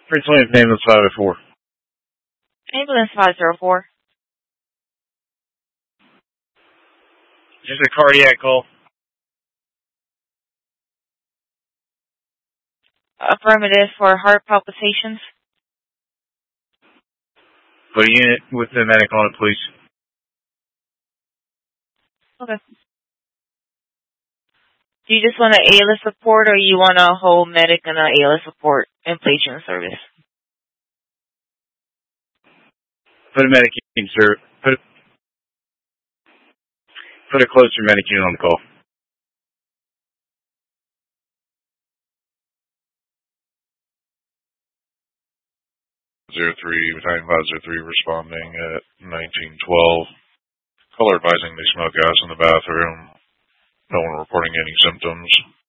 Prince William ambulance 504. Ambulance 504. Just a cardiac call. Affirmative for heart palpitations. Put a unit with the medic on it, please. Okay. Do you just want an ALS report, or you want a whole medic and an ALS report and place you in service? Put a medic in, sir. Put a closer medic unit on the call. 03, Battalion 503 responding at 1912. Caller advising they smell gas in the bathroom. No one reporting any symptoms.